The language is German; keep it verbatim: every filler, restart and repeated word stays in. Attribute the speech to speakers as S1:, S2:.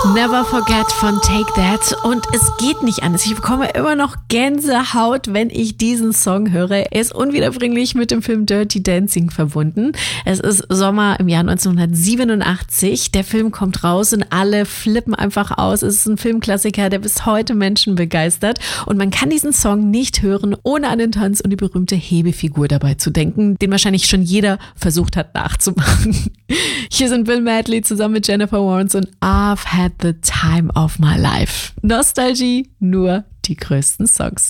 S1: Never Forget von Take That. Und es geht nicht anders. Ich bekomme immer noch Gänsehaut, wenn ich diesen Song höre. Er ist unwiederbringlich mit dem Film Dirty Dancing verbunden. Es ist Sommer im Jahr neunzehnhundertsiebenundachtzig. Der Film kommt raus und alle flippen einfach aus. Es ist ein Filmklassiker, der bis heute Menschen begeistert. Und man kann diesen Song nicht hören, ohne an den Tanz und die berühmte Hebefigur dabei zu denken, den wahrscheinlich schon jeder versucht hat nachzumachen. Hier sind Bill Medley zusammen mit Jennifer Warnes und I've had the time of my life. Nostalgie, nur die größten Songs.